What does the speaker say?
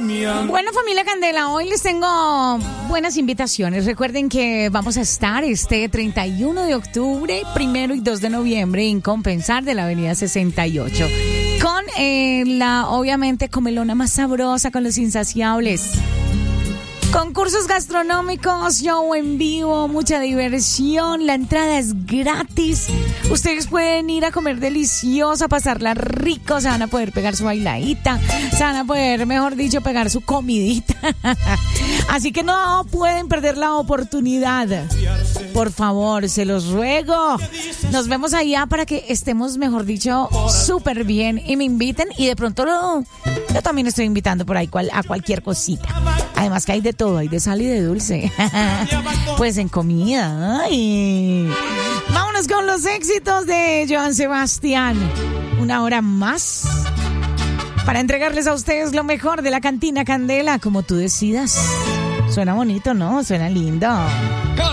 Bueno, familia Candela, hoy les tengo buenas invitaciones. Recuerden que vamos a estar este 31 de octubre, 1 y 2 de noviembre en Compensar de la avenida 68. Con la, obviamente, comelona más sabrosa con los insaciables. Concursos gastronómicos, show en vivo, mucha diversión, la entrada es gratis. Ustedes pueden ir a comer delicioso, a pasarla rico, se van a poder pegar su bailadita, se van a poder, mejor dicho, pegar su comidita. Así que no pueden perder la oportunidad. Por favor, se los ruego. Nos vemos allá para que estemos, mejor dicho, súper bien y me inviten y de pronto yo también estoy invitando por ahí a cualquier cosita. Además que hay de todo, hay de sal y de dulce. Pues en comida. Ay. Vámonos con los éxitos de Joan Sebastián. Una hora más para entregarles a ustedes lo mejor de la cantina Candela, como tú decidas. Suena bonito, ¿no? Suena lindo.